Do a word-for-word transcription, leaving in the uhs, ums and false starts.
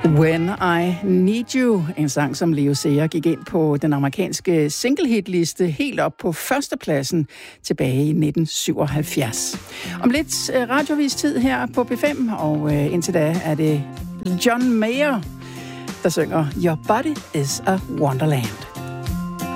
When I Need You, en sang, som Leo Sayer gik ind på den amerikanske single-hit-liste helt op på førstepladsen tilbage i nitten syvoghalvfjerds. Om lidt radiovis tid her på B fem, og indtil da er det John Mayer, der synger Your Body is a Wonderland.